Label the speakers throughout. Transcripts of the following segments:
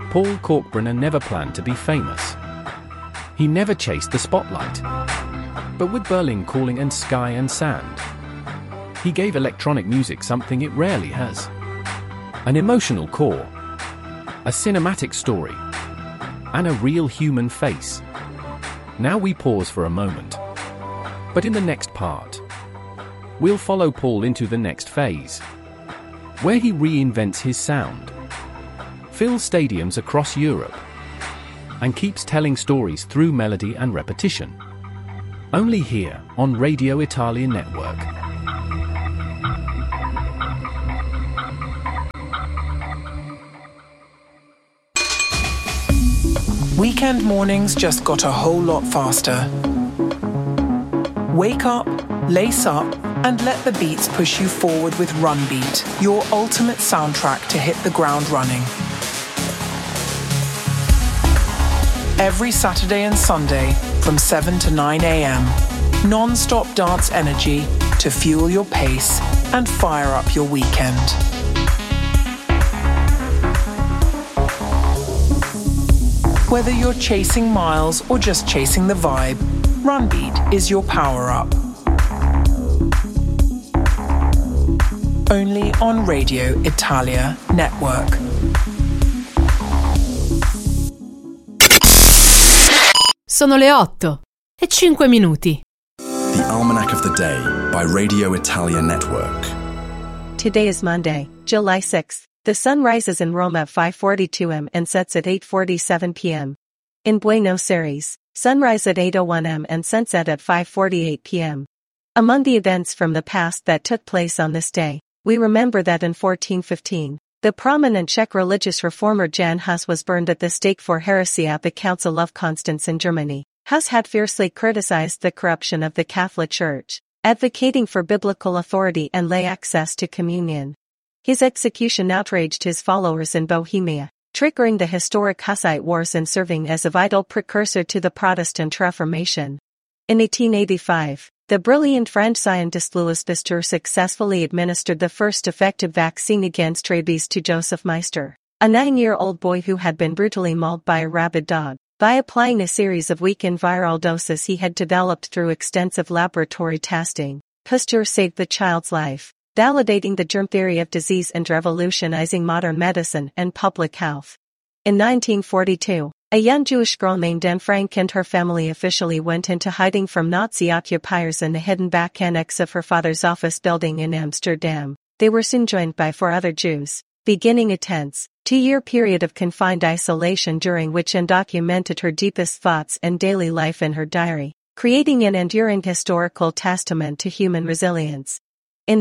Speaker 1: Paul Kalkbrenner never planned to be famous. He never chased the spotlight. But with Berlin Calling and Sky and Sand, he gave electronic music something it rarely has. An emotional core, a cinematic story, and a real human face. Now we pause for a moment. But in the next part, we'll follow Paul into the next phase, where he reinvents his sound, fills stadiums across Europe, and keeps telling stories through melody and repetition. Only here, on Radio Italia Network.
Speaker 2: Weekend mornings just got a whole lot faster. Wake up, lace up, and let the beats push you forward with Run Beat, your ultimate soundtrack to hit the ground running. Every Saturday and Sunday from 7 to 9 a.m. Non-stop dance energy to fuel your pace and fire up your weekend. Whether you're chasing miles or just chasing the vibe, Run Beat is your power-up. Only on Radio Italia Network.
Speaker 3: Sono le 8:05.
Speaker 4: The Almanac of the Day by Radio Italia Network.
Speaker 5: Today is Monday, July 6th. The sun rises in Rome at 5:42 am and sets at 8:47 p.m. In Buenos Aires, sunrise at 8:01 am and sunset at 5:48 p.m. Among the events from the past that took place on this day, we remember that in 1415, the prominent Czech religious reformer Jan Hus was burned at the stake for heresy at the Council of Constance in Germany. Hus had fiercely criticized the corruption of the Catholic Church, advocating for biblical authority and lay access to communion. His execution outraged his followers in Bohemia, triggering the historic Hussite Wars and serving as a vital precursor to the Protestant Reformation. In 1885, the brilliant French scientist Louis Pasteur successfully administered the first effective vaccine against rabies to Joseph Meister, a 9-year-old boy who had been brutally mauled by a rabid dog. By applying a series of weakened viral doses he had developed through extensive laboratory testing, Pasteur saved the child's life, validating the germ theory of disease and revolutionizing modern medicine and public health. In 1942, a young Jewish girl named Anne Frank and her family officially went into hiding from Nazi occupiers in the hidden back annex of her father's office building in Amsterdam. They were soon joined by 4 other Jews, beginning a tense, 2-year period of confined isolation during which Anne documented her deepest thoughts and daily life in her diary, creating an enduring historical testament to human resilience. In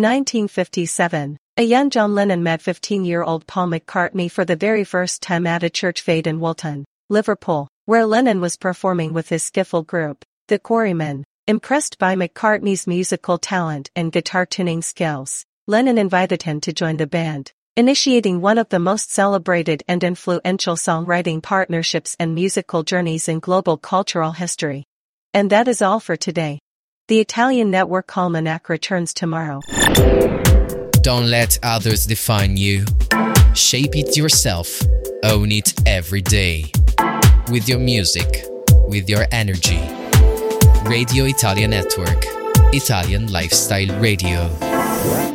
Speaker 5: 1957, a young John Lennon met 15-year-old Paul McCartney for the very first time at a church fete in Woolton, Liverpool, where Lennon was performing with his skiffle group, the Quarrymen. Impressed by McCartney's musical talent and guitar tuning skills, Lennon invited him to join the band, initiating one of the most celebrated and influential songwriting partnerships and musical journeys in global cultural history. And that is all for today. The Italian Network Almanac returns tomorrow.
Speaker 6: Don't let others define you. Shape it yourself. Own it every day. With your music, with your energy. Radio Italia Network. Italian Lifestyle Radio.